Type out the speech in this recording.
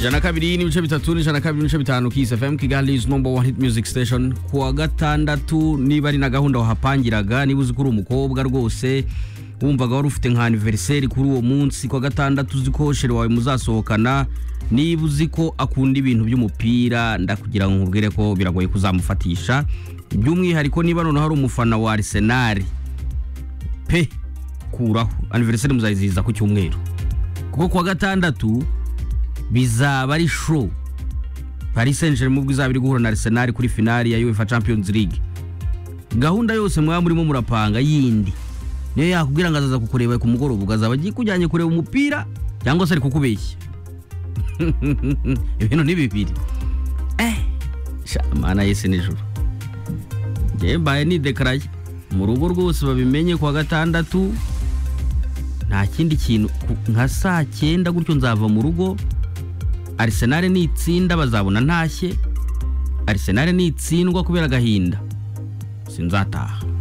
Jana kabiri n'ibice bitatu n'ijana kabiri n'ibice bitanu Kiss FM Kigali's number one hit music station. Kuwa gatandatu niba ari na gahunda wahapangiraga, niba uzi kuri umukobwa rwose wumvaga wari ufite nka anniversaire kuri uwo munsi, kuwa gatandatu uzi ko shere wawe muzasohokana, niba uzi ko akunda ibintu by'umupira, ndakugira ngo nkubwire ko biragoye kuzamufatisha. By'umwihariko niba none hari umufana wa Arsenal pe kuraho anniversaire muzayizihiza ku cyumweru, kuko kuwa gatandatu bizaba ari show. Paris Saint-Germain ubwo izaba iri guhura na Arsenal kuri finale ya UEFA Champions League. Gahunda yose mwaba murimo murapanga yindi niyo yakubwira ngo azaza kukureba ku mugoroba, ugazaba agiye kujyanye kureba umupira cyangwa se ari kukubeshya. Ibintu ni bibiri. Mana yese nijoro ngiye mbaye ni dekaraye mu rugo rwose babimenye kuwa gatandatu. Nta kindi kintu, nka saa 9 gutyo nzava mu rugo. Arsenal ni itsinda bazabona ntashye, Arsenal ni itsindwa kubera gahinda sinzataha.